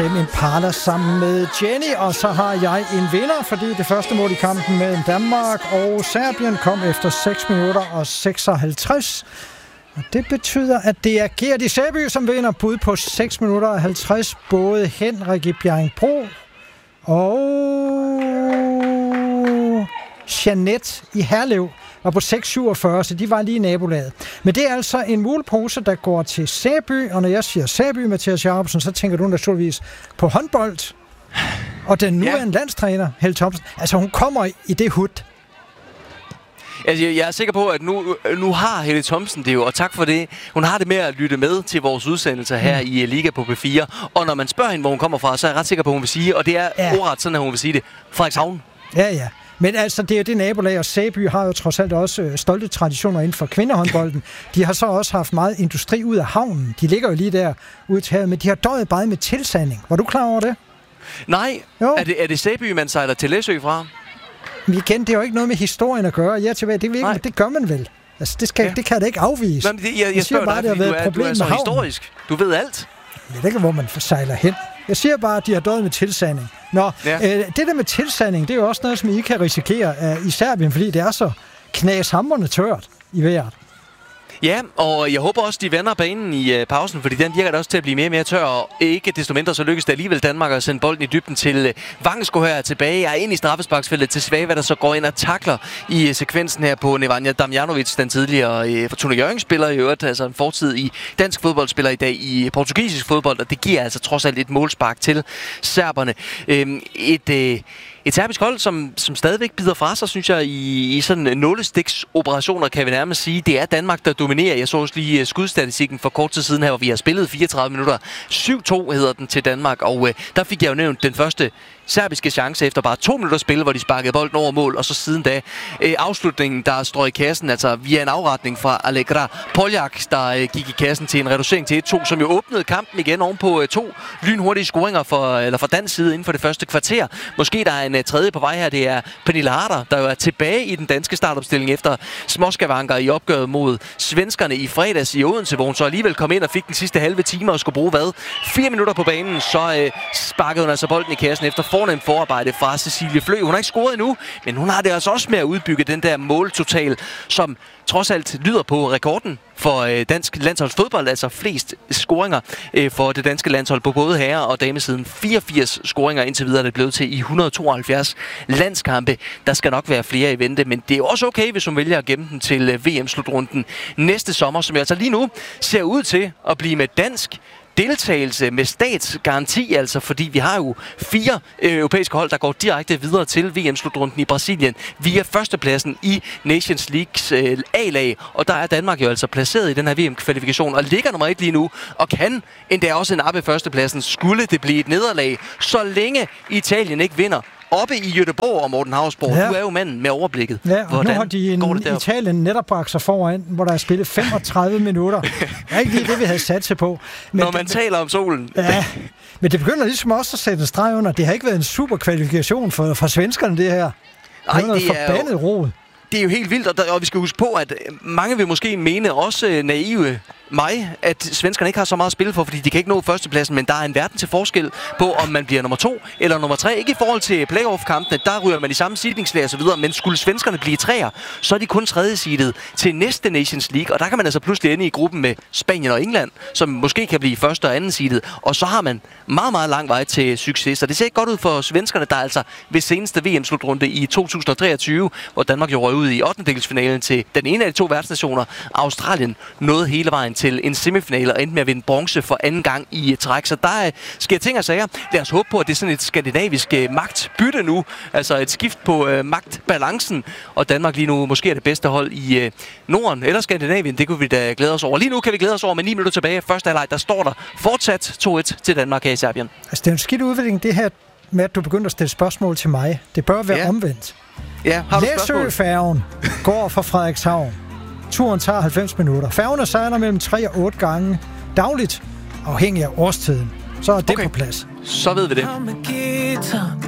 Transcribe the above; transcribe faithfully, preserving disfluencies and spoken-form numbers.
Impala sammen med Jenny, og så har jeg en vinder, fordi det første mål i kampen mellem Danmark og Serbien kom efter seks minutter og seksoghalvtreds. Og det betyder, at det er Gert i Sæby, som vinder bud på seks minutter og halvtreds. Både Henrik i Bjerringbro og Jeanette i Herlev var på seks syvogfyrre, så de var lige i nabolaget. Men det er altså en mulepose, der går til Sæby, og når jeg siger Sæby, Mathias Jacobsen, så tænker du naturligvis på håndbold. Og den nuværende ja. landstræner, Helle Thomsen, altså hun kommer i det hud. Altså, jeg er sikker på, at nu, nu har Helle Thomsen det jo, og tak for det. Hun har det med at lytte med til vores udsendelser her mm. i Liga på P fire. Og når man spørger hende, hvor hun kommer fra, så er jeg ret sikker på, at hun vil sige, og det er ja. ordret sådan, at hun vil sige det, Frederikshavn. Ja, ja. Men altså, det er jo det nabolag, og Sæby har jo trods alt også øh, stolte traditioner inden for kvindehåndbolden. De har så også haft meget industri ud af havnen. De ligger jo lige der ude til havet, men de har døjet bare med tilsanding. Var du klar over det? Nej. Er det, er det Sæby, man sejler til Læsø fra? Men igen, det er jo ikke noget med historien at gøre. Ja, tilbage, det, ikke, det gør man vel. Altså, det, skal, ja. det kan da ikke afvise. Nå, men det, jeg, jeg, jeg spørger bare, dig, fordi du er, du er så historisk. Du ved alt. Jeg ved ikke, hvor man sejler hen. Jeg siger bare, at de har døjet med tilsanding. Nå, ja. øh, det der med tilsanding, det er jo også noget, som I kan risikere uh, i Serbien, fordi det er så knashamrende tørt i vejret. Ja, og jeg håber også, de vender banen i øh, pausen, fordi den virker da også til at blive mere og mere tør, og ikke desto mindre så lykkes det alligevel Danmark at sende bolden i dybden til øh, Vangsko her tilbage, og ind i straffesparksfeltet til Svava, der så går ind og takler i øh, sekvensen her på Nemanja Damjanovic, den tidligere øh, Fortuna Hjørring-spiller i øvrigt, altså en fortid i dansk fodboldspiller i dag i portugisisk fodbold, og det giver altså trods alt et målspark til serberne. Øh, et... Øh, Et serbisk hold, som, som stadigvæk bider fra sig, synes jeg, i, i sådan nålestiksoperationer, kan vi nærmest sige. Det er Danmark, der dominerer. Jeg så også lige skudstatistikken for kort tid siden her, hvor vi har spillet fireogtredive minutter. syv to hedder den til Danmark, og øh, der fik jeg jo nævnt den første serbiske chance efter bare to minutter spil, hvor de sparkede bolden over mål, og så siden da øh, afslutningen, der står i kassen, altså via en afretning fra Allegra Poljak, der øh, gik i kassen til en reducering til et to, som jo åbnede kampen igen ovenpå øh, to lynhurtige scoringer for, eller fra dansk side inden for det første kvarter. Måske der er en øh, tredje på vej her, det er Pernilla Harder, der jo er tilbage i den danske startopstilling efter småskavanker i opgøret mod svenskerne i fredags i Odense, hvor hun så alligevel kom ind og fik den sidste halve time og skulle bruge hvad? Fire minutter på banen, så øh, sparkede hun altså bolden i kassen efter fornemt forarbejde fra Cecilie Flø. Hun har ikke scoret endnu, men hun har det altså også med at udbygge den der måltotal, som trods alt lyder på rekorden for øh, dansk landsholdsfodbold, altså flest scoringer øh, for det danske landshold på både herre- og damesiden. fireogfirs scoringer indtil videre er det blevet til i et hundrede og tooghalvfjerds landskampe. Der skal nok være flere i vente, men det er også okay, hvis hun vælger at gemme den til øh, V M-slutrunden næste sommer, som jeg altså lige nu ser ud til at blive med dansk deltagelse med statsgaranti, altså fordi vi har jo fire øh, europæiske hold, der går direkte videre til V M-slutrunden i Brasilien via førstepladsen i Nations Leagues øh, A-lag, og der er Danmark jo altså placeret i den her V M-kvalifikation og ligger nummer et lige nu, og kan endda også nappe førstepladsen, skulle det blive et nederlag, så længe Italien ikke vinder oppe i Göteborg og Morten Havsborg. Ja. Du er jo manden med overblikket. Ja, og hvordan nu har de en Italien netop bragt sig foran, hvor der er spillet femogtredive minutter. Det er ikke lige det, vi havde sat sig på. Men Når man det, taler om solen. Ja, men det begynder ligesom også at sætte en streg under. Det har ikke været en super kvalifikation for, for svenskerne, det her. Nej, det er noget forbandet rod. Det er jo helt vildt, og, der, og vi skal huske på, at mange vil måske mene, også naive mig, at svenskerne ikke har så meget at spille for, fordi de kan ikke nå førstepladsen, men der er en verden til forskel på, om man bliver nummer to eller nummer tre. Ikke i forhold til playoff-kampene, der ryger man i samme seedingslag og så videre, men skulle svenskerne blive treer, så er de kun tredje seedet til næste Nations League, og der kan man altså pludselig ende i gruppen med Spanien og England, som måske kan blive første og anden seedet, og så har man meget, meget lang vej til succes. Så det ser ikke godt ud for svenskerne, der altså ved seneste V M-slutrunde i to tusind og treogtyve, hvor Danmark jo røg ud i ottendedelsfinalen til den ene af de to værtsnationer, Australien, nåede hele vejen til en semifinale og endte med at vinde bronze for anden gang i træk. Så der sker ting og sager. Lad os håbe på, at det er sådan et skandinavisk uh, magtbytte nu. Altså et skift på uh, magtbalancen. Og Danmark lige nu måske er det bedste hold i uh, Norden eller Skandinavien. Det kunne vi da glæde os over. Lige nu kan vi glæde os over med ni minutter tilbage. Første halvleg, der står der fortsat to et til Danmark her i Serbien. Altså det er en skidt udvikling, det her med, at du begynder at stille spørgsmål til mig. Det bør være ja. omvendt. Ja, har du Læsøfærgen går fra Frederikshavn. Turen tager halvfems minutter. Færgerne sejler mellem tre og otte gange dagligt, afhængig af årstiden. Så er det okay. på plads. Så ved vi det.